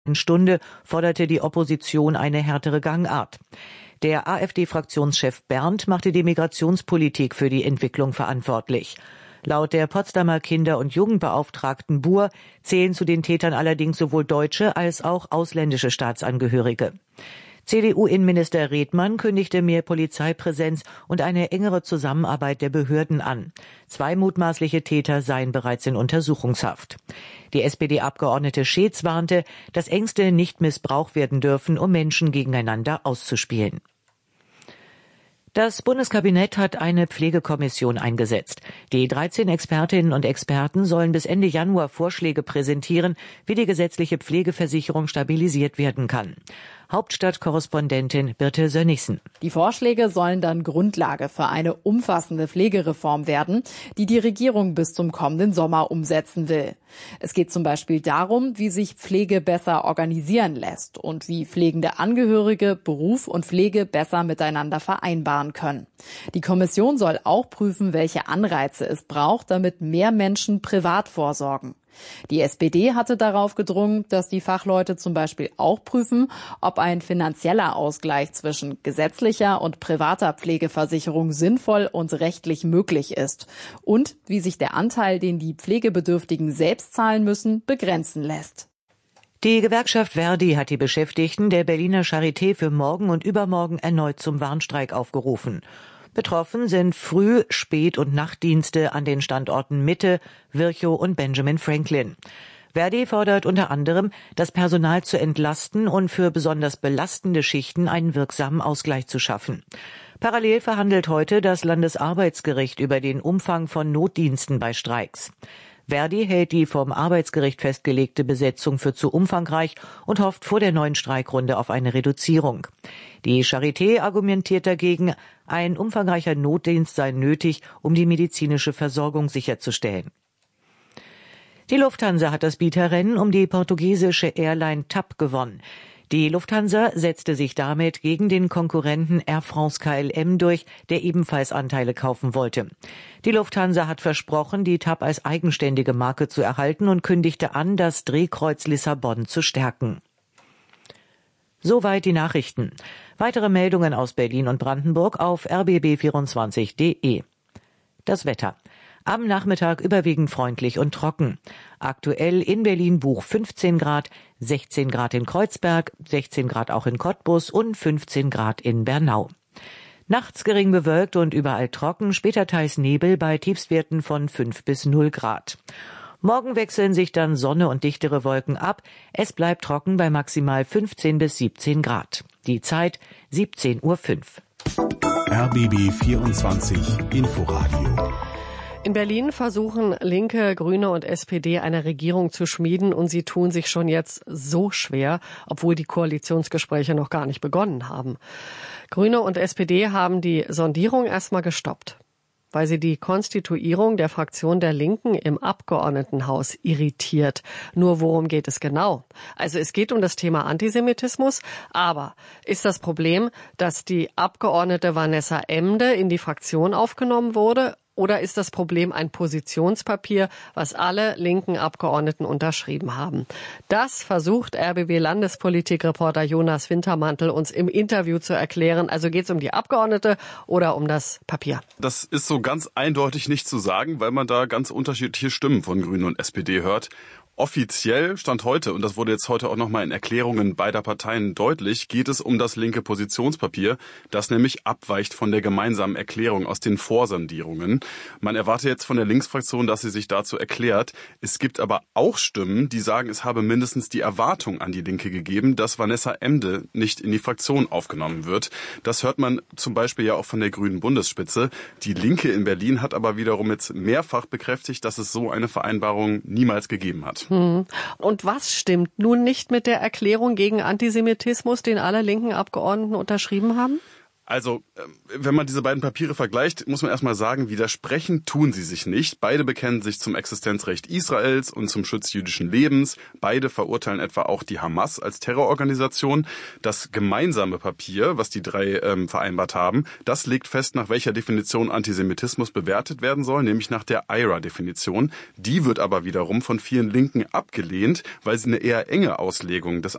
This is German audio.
Stunde forderte die Opposition eine härtere Gangart. Der AfD-Fraktionschef Berndt machte die Migrationspolitik für die Entwicklung verantwortlich. Laut der Potsdamer Kinder- und Jugendbeauftragten Buhr zählen zu den Tätern allerdings sowohl deutsche als auch ausländische Staatsangehörige. CDU-Innenminister Redmann kündigte mehr Polizeipräsenz und eine engere Zusammenarbeit der Behörden an. 2 mutmaßliche Täter seien bereits in Untersuchungshaft. Die SPD-Abgeordnete Scheetz warnte, dass Ängste nicht missbraucht werden dürfen, um Menschen gegeneinander auszuspielen. Das Bundeskabinett hat eine Pflegekommission eingesetzt. Die 13 Expertinnen und Experten sollen bis Ende Januar Vorschläge präsentieren, wie die gesetzliche Pflegeversicherung stabilisiert werden kann. Hauptstadtkorrespondentin Birte Sönnigsen. Die Vorschläge sollen dann Grundlage für eine umfassende Pflegereform werden, die die Regierung bis zum kommenden Sommer umsetzen will. Es geht zum Beispiel darum, wie sich Pflege besser organisieren lässt und wie pflegende Angehörige Beruf und Pflege besser miteinander vereinbaren können. Die Kommission soll auch prüfen, welche Anreize es braucht, damit mehr Menschen privat vorsorgen. Die SPD hatte darauf gedrungen, dass die Fachleute zum Beispiel auch prüfen, ob ein finanzieller Ausgleich zwischen gesetzlicher und privater Pflegeversicherung sinnvoll und rechtlich möglich ist und wie sich der Anteil, den die Pflegebedürftigen selbst zahlen müssen, begrenzen lässt. Die Gewerkschaft Verdi hat die Beschäftigten der Berliner Charité für morgen und übermorgen erneut zum Warnstreik aufgerufen. Betroffen sind Früh-, Spät- und Nachtdienste an den Standorten Mitte, Virchow und Benjamin Franklin. Verdi fordert unter anderem, das Personal zu entlasten und für besonders belastende Schichten einen wirksamen Ausgleich zu schaffen. Parallel verhandelt heute das Landesarbeitsgericht über den Umfang von Notdiensten bei Streiks. Verdi hält die vom Arbeitsgericht festgelegte Besetzung für zu umfangreich und hofft vor der neuen Streikrunde auf eine Reduzierung. Die Charité argumentiert dagegen, ein umfangreicher Notdienst sei nötig, um die medizinische Versorgung sicherzustellen. Die Lufthansa hat das Bieterrennen um die portugiesische Airline TAP gewonnen. Die Lufthansa setzte sich damit gegen den Konkurrenten Air France KLM durch, der ebenfalls Anteile kaufen wollte. Die Lufthansa hat versprochen, die TAP als eigenständige Marke zu erhalten und kündigte an, das Drehkreuz Lissabon zu stärken. Soweit die Nachrichten. Weitere Meldungen aus Berlin und Brandenburg auf rbb24.de. Das Wetter. Am Nachmittag überwiegend freundlich und trocken. Aktuell in Berlin-Buch 15 Grad, 16 Grad in Kreuzberg, 16 Grad auch in Cottbus und 15 Grad in Bernau. Nachts gering bewölkt und überall trocken, später teils Nebel bei Tiefstwerten von 5 bis 0 Grad. Morgen wechseln sich dann Sonne und dichtere Wolken ab. Es bleibt trocken bei maximal 15 bis 17 Grad. Die Zeit 17:05 Uhr. RBB 24 Inforadio. In Berlin versuchen Linke, Grüne und SPD eine Regierung zu schmieden und sie tun sich schon jetzt so schwer, obwohl die Koalitionsgespräche noch gar nicht begonnen haben. Grüne und SPD haben die Sondierung erstmal gestoppt, weil sie die Konstituierung der Fraktion der Linken im Abgeordnetenhaus irritiert. Nur worum geht es genau? Also es geht um das Thema Antisemitismus, aber ist das Problem, dass die Abgeordnete Vanessa Emde in die Fraktion aufgenommen wurde? Oder ist das Problem ein Positionspapier, was alle linken Abgeordneten unterschrieben haben? Das versucht RBB-Landespolitikreporter Jonas Wintermantel uns im Interview zu erklären. Also geht es um die Abgeordnete oder um das Papier? Das ist so ganz eindeutig nicht zu sagen, weil man da ganz unterschiedliche Stimmen von Grünen und SPD hört. Offiziell Stand heute, und das wurde jetzt heute auch nochmal in Erklärungen beider Parteien deutlich, geht es um das linke Positionspapier, das nämlich abweicht von der gemeinsamen Erklärung aus den Vorsondierungen. Man erwartet jetzt von der Linksfraktion, dass sie sich dazu erklärt. Es gibt aber auch Stimmen, die sagen, es habe mindestens die Erwartung an die Linke gegeben, dass Vanessa Emde nicht in die Fraktion aufgenommen wird. Das hört man zum Beispiel ja auch von der grünen Bundesspitze. Die Linke in Berlin hat aber wiederum jetzt mehrfach bekräftigt, dass es so eine Vereinbarung niemals gegeben hat. Und was stimmt nun nicht mit der Erklärung gegen Antisemitismus, den alle linken Abgeordneten unterschrieben haben? Also, wenn man diese beiden Papiere vergleicht, muss man erstmal sagen, widersprechen tun sie sich nicht. Beide bekennen sich zum Existenzrecht Israels und zum Schutz jüdischen Lebens. Beide verurteilen etwa auch die Hamas als Terrororganisation. Das gemeinsame Papier, was die drei vereinbart haben, das legt fest, nach welcher Definition Antisemitismus bewertet werden soll, nämlich nach der IHRA-Definition. Die wird aber wiederum von vielen Linken abgelehnt, weil sie eine eher enge Auslegung des